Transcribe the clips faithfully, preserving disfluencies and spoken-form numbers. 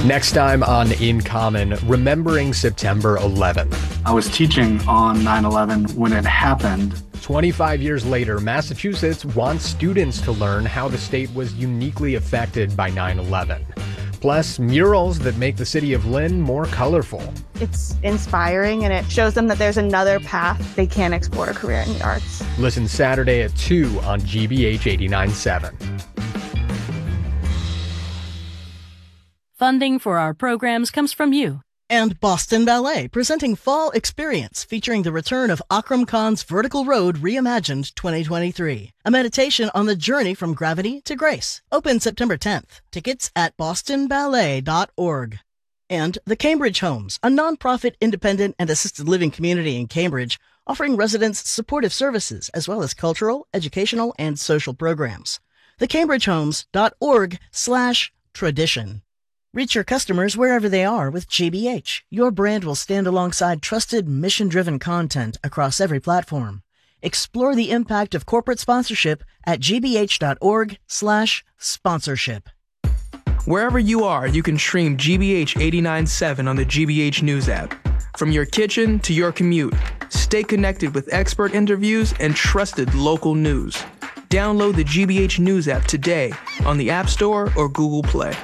Next time on In Common, remembering September eleventh. I was teaching on nine eleven when it happened. twenty-five years later, Massachusetts wants students to learn how the state was uniquely affected by nine eleven. Plus, murals that make the city of Lynn more colorful. It's inspiring, and it shows them that there's another path they can explore a career in the arts. Listen Saturday at two on G B H eighty-nine point seven. Funding for our programs comes from you. And Boston Ballet, presenting Fall Experience, featuring the return of Akram Khan's Vertical Road Reimagined twenty twenty-three. A meditation on the journey from gravity to grace. Open September tenth. Tickets at boston ballet dot org. And the Cambridge Homes, a nonprofit, independent, and assisted living community in Cambridge, offering residents supportive services as well as cultural, educational, and social programs. the cambridge homes dot org slash tradition. Reach your customers wherever they are with G B H. Your brand will stand alongside trusted, mission-driven content across every platform. Explore the impact of corporate sponsorship at g b h dot org slash sponsorship. Wherever you are, you can stream G B H eighty-nine point seven on the G B H News app. From your kitchen to your commute, stay connected with expert interviews and trusted local news. Download the G B H News app today on the App Store or Google Play.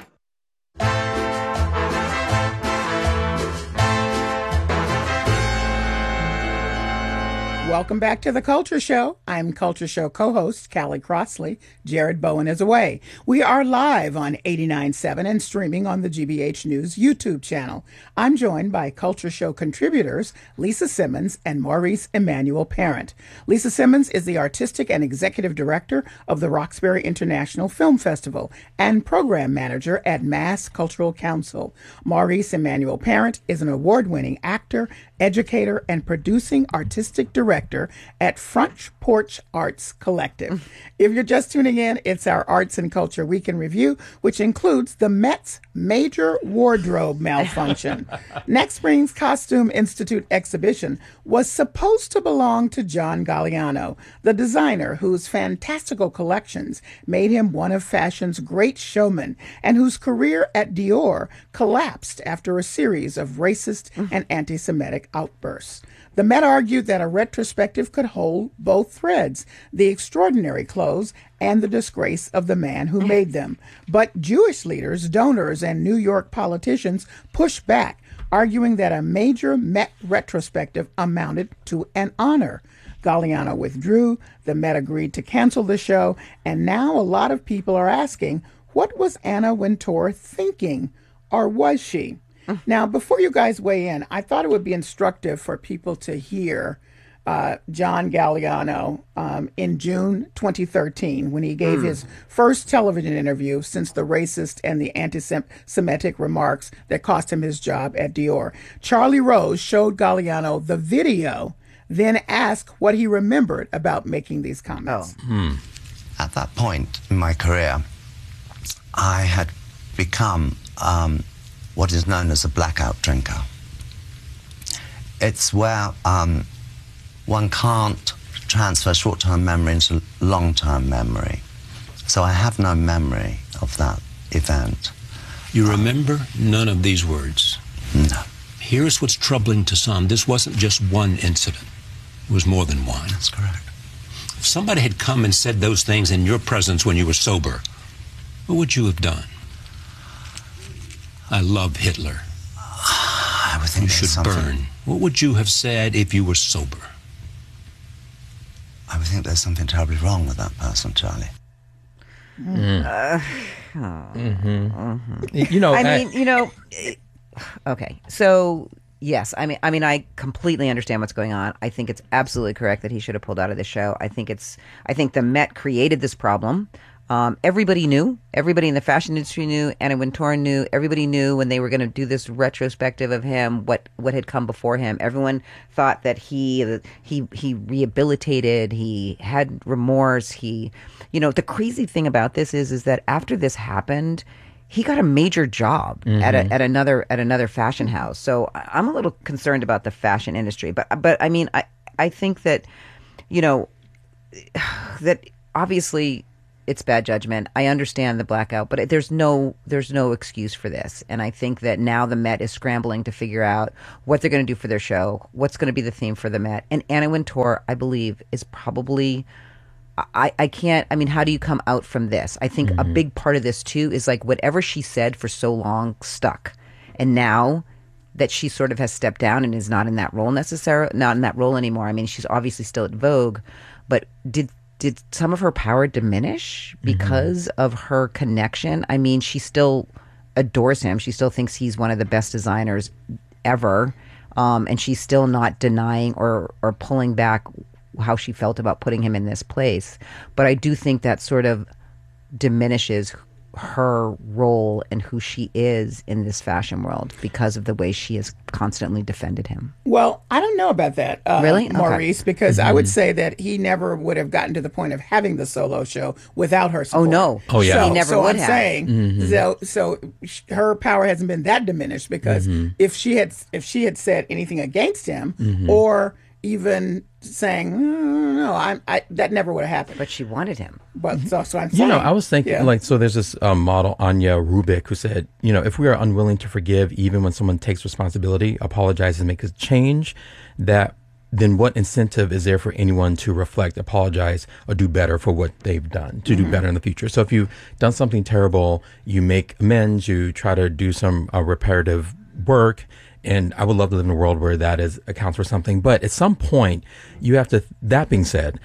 Welcome back to The Culture Show. I'm Culture Show co-host Callie Crossley. Jared Bowen is away. We are live on eighty-nine point seven and streaming on the G B H News YouTube channel. I'm joined by Culture Show contributors Lisa Simmons and Maurice Emmanuel Parent. Lisa Simmons is the artistic and executive director of the Roxbury International Film Festival and program manager at Mass Cultural Council. Maurice Emmanuel Parent is an award-winning actor, educator, and producing artistic director at Front Porch Arts Collective. If you're just tuning in, it's our Arts and Culture Week in Review, which includes the Met's major wardrobe malfunction. Next spring's Costume Institute exhibition was supposed to belong to John Galliano, the designer whose fantastical collections made him one of fashion's great showmen and whose career at Dior collapsed after a series of racist and anti-Semitic outbursts. The Met argued that a retrospective could hold both threads, the extraordinary clothes and the disgrace of the man who made them. But Jewish leaders, donors, and New York politicians pushed back, arguing that a major Met retrospective amounted to an honor. Galliano withdrew, the Met agreed to cancel the show, and now a lot of people are asking, what was Anna Wintour thinking? Or was she? Now, before you guys weigh in, I thought it would be instructive for people to hear uh, John Galliano um, in June twenty thirteen when he gave mm. his first television interview since the racist and the anti-Semitic remarks that cost him his job at Dior. Charlie Rose showed Galliano the video, then asked what he remembered about making these comments. Oh. Hmm. At that point in my career, I had become Um, what is known as a blackout drinker. It's where um, one can't transfer short-term memory into long-term memory. So I have no memory of that event. You remember none of these words? No. Here's what's troubling to some. This wasn't just one incident. It was more than one. That's correct. If somebody had come and said those things in your presence when you were sober, what would you have done? I love Hitler. I would think you should something... burn. What would you have said if you were sober? I would think there's something terribly wrong with that person, Charlie. Mm. Uh, oh. mm-hmm. Mm-hmm. You know, I, I mean, you know. Okay, so yes, I mean, I mean, I completely understand what's going on. I think it's absolutely correct that he should have pulled out of the show. I think it's. I think the Met created this problem. Um, everybody knew. Everybody in the fashion industry knew. Anna Wintour knew. Everybody knew when they were going to do this retrospective of him, what, what had come before him. Everyone thought that he he he rehabilitated. He had remorse. He, you know, the crazy thing about this is is that after this happened, he got a major job mm-hmm. at a, at another at another fashion house. So I'm a little concerned about the fashion industry. But but I mean, I I think that, you know, that obviously. it's bad judgment. I understand the blackout, but there's no there's no excuse for this. And I think that now the Met is scrambling to figure out what they're going to do for their show, what's going to be the theme for the Met. And Anna Wintour, I believe, is probably. I, I can't, I mean, how do you come out from this? I think mm-hmm. a big part of this, too, is like whatever she said for so long stuck. And now that she sort of has stepped down and is not in that role necessarily, not in that role anymore. I mean, she's obviously still at Vogue, but did did some of her power diminish because mm-hmm. of her connection? I mean, she still adores him. She still thinks he's one of the best designers ever. Um, and she's still not denying or, or pulling back how she felt about putting him in this place. But I do think that sort of diminishes her role and who she is in this fashion world because of the way she has constantly defended him. Well, I don't know about that, uh, really? Maurice, okay. because mm-hmm. I would say that he never would have gotten to the point of having the solo show without her support. Oh, no. Oh, yeah. So, he never so would I'm have. saying, mm-hmm. so, so her power hasn't been that diminished because mm-hmm. if she had if she had said anything against him mm-hmm. or even saying, no, no, I, I, that never would have happened. But she wanted him. But so, so I'm saying, you know, I was thinking, yeah. like, so there's this um, model, Anya Rubik, who said, you know, if we are unwilling to forgive, even when someone takes responsibility, apologizes, and makes a change, that then what incentive is there for anyone to reflect, apologize, or do better for what they've done, to mm-hmm. do better in the future? So if you've done something terrible, you make amends, you try to do some uh, reparative work. And I would love to live in a world where that is accounts for something. But at some point, you have to. That being said,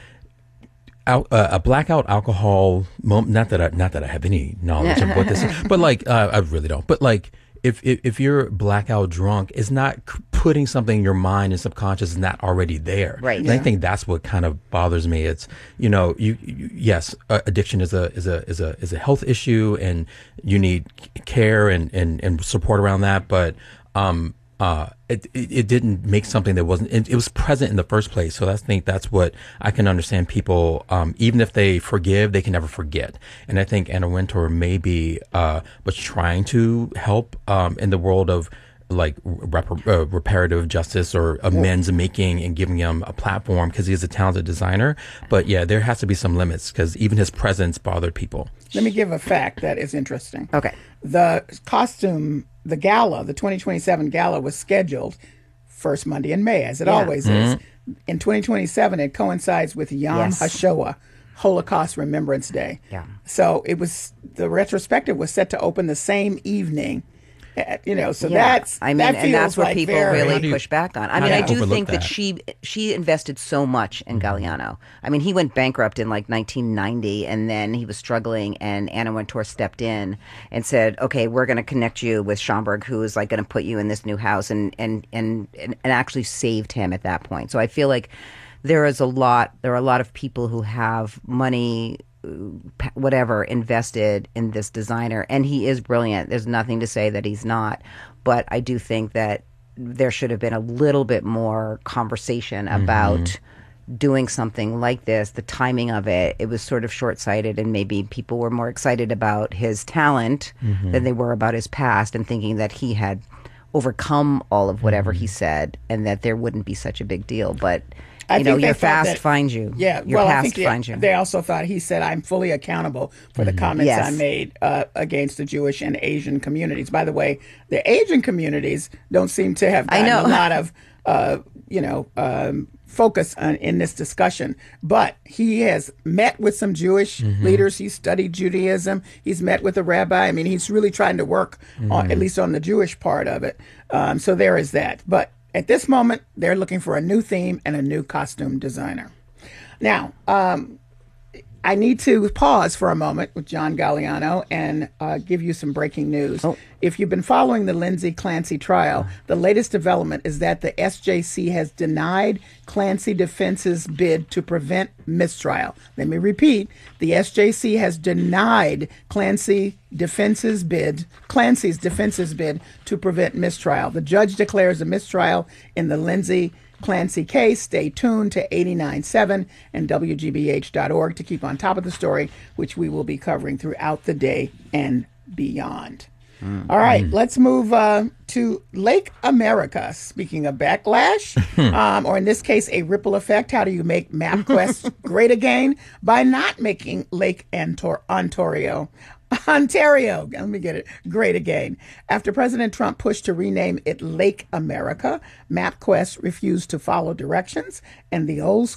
al- uh, a blackout alcohol moment. Not that I, not that I have any knowledge of what this is, but like uh, I really don't. But like if, if if you're blackout drunk, it's not c- putting something in your mind and subconscious is not already there. Right. And yeah. I think that's what kind of bothers me. It's you know you, you yes, uh, addiction is a is a is a is a health issue, and you need care and and, and support around that. But um. Uh, it, it it didn't make something that wasn't, it, it was present in the first place. So I think that's what I can understand people, um, even if they forgive, they can never forget. And I think Anna Wintour maybe, uh, was trying to help, um, in the world of like rep- uh, reparative justice or amends making and giving him a platform because he's a talented designer. But yeah, there has to be some limits because even his presence bothered people. Let me give a fact that is interesting. Okay. The costume, the gala, the twenty twenty-seven gala was scheduled first Monday in May, as it Yeah. always Mm-hmm. is. In twenty twenty-seven, it coincides with Yom Yes. HaShoah, Holocaust Remembrance Day. Yeah. So it was, the retrospective was set to open the same evening. Uh, You know, so Yeah. that's I mean, that and feels that's where like people very, How really do you- push back on. I how mean, do I you do overlook think that. that? she she invested so much in Galliano. I mean, he went bankrupt in like nineteen ninety, and then he was struggling, and Anna Wintour stepped in and said, "Okay, we're going to connect you with Schomburg, who is like going to put you in this new house," and and and and and actually saved him at that point. So I feel like there is a lot. There are a lot of people who have money, whatever, invested in this designer, and he is brilliant. There's nothing to say that he's not, but I do think that there should have been a little bit more conversation about mm-hmm. doing something like this. The timing of it, it was sort of short-sighted, and maybe people were more excited about his talent mm-hmm. than they were about his past, and thinking that he had overcome all of whatever mm-hmm. he said, and that there wouldn't be such a big deal. But I you know, think they your thought past that- finds you. Yeah, your well, I past think they, finds you. they also thought he said, "I'm fully accountable for the comments Yes. I made uh, against the Jewish and Asian communities." By the way, the Asian communities don't seem to have I gotten know. a lot of, uh, you know, um, focus on, in this discussion. But he has met with some Jewish Mm-hmm. leaders. He's studied Judaism. He's met with a rabbi. I mean, he's really trying to work on, at least on the Jewish part of it. Um, so there is that. But at this moment, they're looking for a new theme and a new costume designer. Now, um, I need to pause for a moment with John Galliano and uh, give you some breaking news. Oh. If you've been following the Lindsay Clancy trial, the latest development is that the S J C has denied Clancy defense's bid to prevent mistrial. Let me repeat, the S J C has denied Clancy defense's bid, Clancy's defense's bid to prevent mistrial. The judge declares a mistrial in the Lindsay Clancy case. Stay tuned to eighty-nine point seven and W G B H dot org to keep on top of the story, which we will be covering throughout the day and beyond. Mm. All right, mm. let's move uh, to Lake America. Speaking of backlash, um, or in this case, a ripple effect, how do you make MapQuest great again? By not making Lake Antor- Ontario. Ontario, let me get it, great again. After President Trump pushed to rename it Lake America, MapQuest refused to follow directions, and the old